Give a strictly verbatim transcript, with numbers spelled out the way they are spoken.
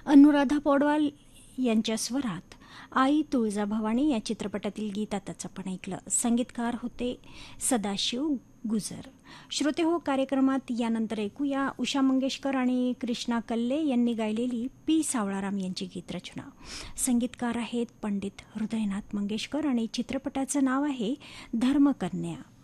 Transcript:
अनुराधा पौडवाल यांच्या स्वरात आई तुळजाभवानी या चित्रपटातील गीत आताच आपण ऐकलं. संगीतकार होते सदाशिव गुजर. श्रोते हो, कार्यक्रमात यानंतर ऐकूया उषा मंगेशकर आणि कृष्णा कल्ले यांनी गायलेली पी सावळाराम यांची गीतरचना. संगीतकार आहेत पंडित हृदयनाथ मंगेशकर आणि चित्रपटाचं नाव आहे धर्मकन्या.